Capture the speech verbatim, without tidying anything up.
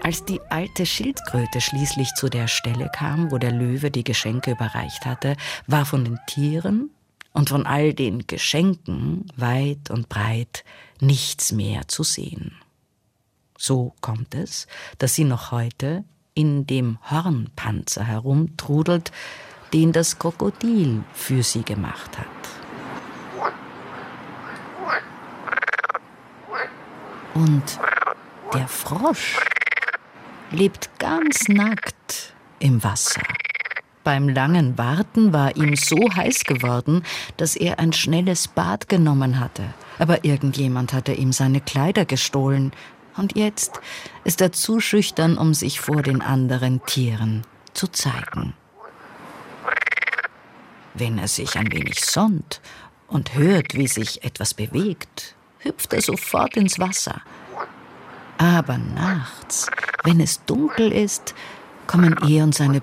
Als die alte Schildkröte schließlich zu der Stelle kam, wo der Löwe die Geschenke überreicht hatte, war von den Tieren und von all den Geschenken weit und breit nichts mehr zu sehen. So kommt es, dass sie noch heute in dem Hornpanzer herumtrudelt, den das Krokodil für sie gemacht hat. Und der Frosch lebt ganz nackt im Wasser. Beim langen Warten war ihm so heiß geworden, dass er ein schnelles Bad genommen hatte. Aber irgendjemand hatte ihm seine Kleider gestohlen. Und jetzt ist er zu schüchtern, um sich vor den anderen Tieren zu zeigen. Wenn er sich ein wenig sonnt und hört, wie sich etwas bewegt, hüpft er sofort ins Wasser. Aber nachts, wenn es dunkel ist, kommen er und seine